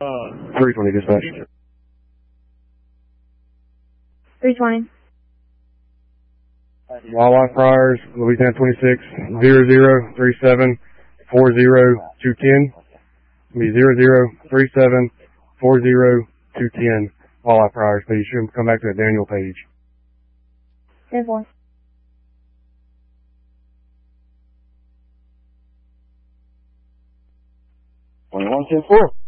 320 dispatch. 320. Wildlife Friars, Louisiana 26, 0037 40210. Be 0037 40210. Wildlife Friars, but you should come back to that Daniel page. 10-4. 21-10-4.